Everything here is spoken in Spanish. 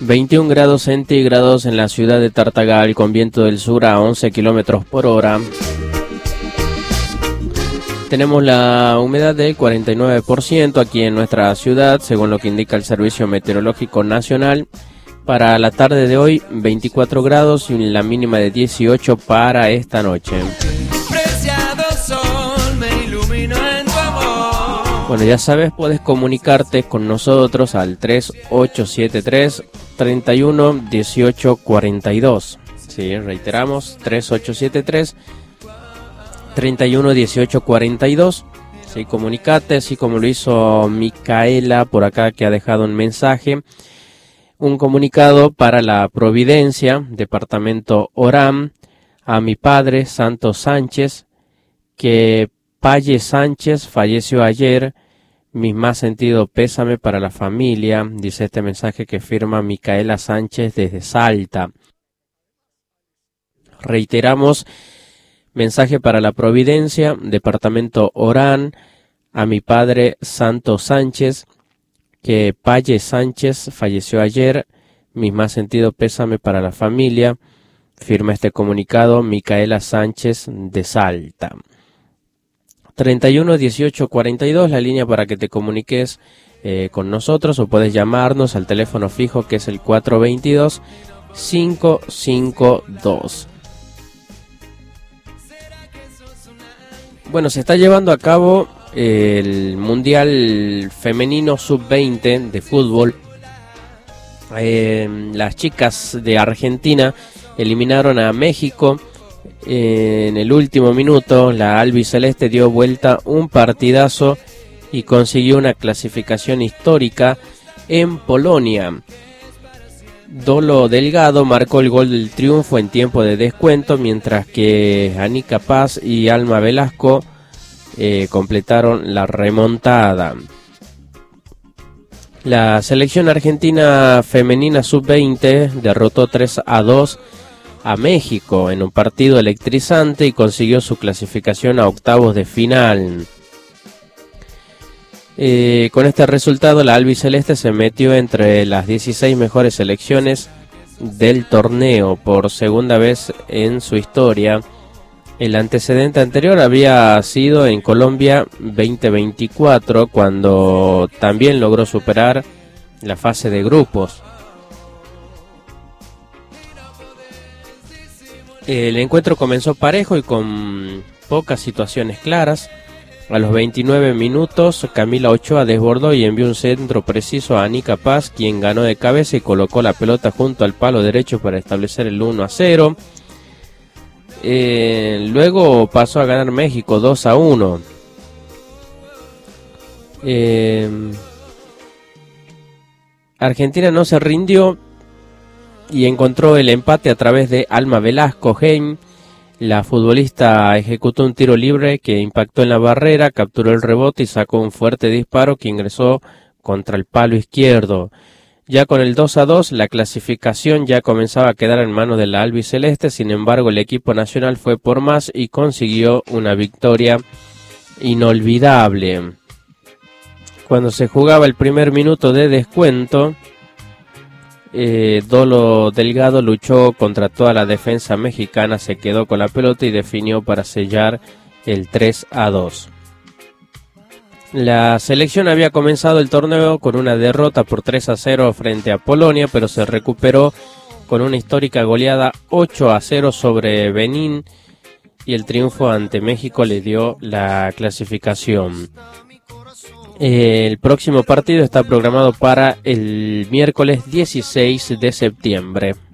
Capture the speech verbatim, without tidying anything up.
veintiún grados centígrados en la ciudad de Tartagal, con viento del sur a once kilómetros por hora. Tenemos la humedad del cuarenta y nueve por ciento aquí en nuestra ciudad, según lo que indica el Servicio Meteorológico Nacional. Para la tarde de hoy, veinticuatro grados y la mínima de dieciocho para esta noche. Bueno, ya sabes, puedes comunicarte con nosotros al tres ocho siete tres, tres uno uno ocho cuatro dos. Sí, reiteramos, tres ocho siete tres, tres uno uno ocho cuatro dos. Sí, comunicate, así como lo hizo Micaela por acá, que ha dejado un mensaje. Un comunicado para la Providencia, departamento Orán, a mi padre, Santos Sánchez, que Paye Sánchez falleció ayer. Mi más sentido pésame para la familia, dice este mensaje que firma Micaela Sánchez desde Salta. Reiteramos, mensaje para la Providencia, departamento Orán, a mi padre Santos Sánchez, que Paye Sánchez falleció ayer. Mi más sentido pésame para la familia, firma este comunicado Micaela Sánchez de Salta. treinta y uno dieciocho cuarenta y dos, la línea para que te comuniques eh, con nosotros, o puedes llamarnos al teléfono fijo que es el cuatro dos dos, cinco cinco dos. Bueno, se está llevando a cabo el Mundial Femenino sub veinte de fútbol. Eh, las chicas de Argentina eliminaron a México. En el último minuto, la albiceleste dio vuelta un partidazo y consiguió una clasificación histórica en Polonia. Dolo Delgado marcó el gol del triunfo en tiempo de descuento, mientras que Anica Paz y Alma Velasco eh, completaron la remontada. La selección argentina femenina sub veinte derrotó tres a dos a México en un partido electrizante y consiguió su clasificación a octavos de final. Eh, con este resultado, la albiceleste se metió entre las dieciséis mejores selecciones del torneo por segunda vez en su historia. El antecedente anterior había sido en Colombia veinte veinticuatro, cuando también logró superar la fase de grupos. El encuentro comenzó parejo y con pocas situaciones claras. A los veintinueve minutos, Camila Ochoa desbordó y envió un centro preciso a Anica Paz, quien ganó de cabeza y colocó la pelota junto al palo derecho para establecer el uno a cero. Eh, luego pasó a ganar México dos a uno. Eh, Argentina no se rindió y encontró el empate a través de Alma Velasco Hein. La futbolista ejecutó un tiro libre que impactó en la barrera, capturó el rebote y sacó un fuerte disparo que ingresó contra el palo izquierdo. Ya con el dos a dos, la clasificación ya comenzaba a quedar en manos de la albiceleste. Sin embargo, el equipo nacional fue por más y consiguió una victoria inolvidable. Cuando se jugaba el primer minuto de descuento, Eh, Dolo Delgado luchó contra toda la defensa mexicana, se quedó con la pelota y definió para sellar el tres a dos. La selección había comenzado el torneo con una derrota por tres a cero frente a Polonia, pero se recuperó con una histórica goleada ocho a cero sobre Benín, y el triunfo ante México le dio la clasificación. El próximo partido está programado para el miércoles dieciséis de septiembre.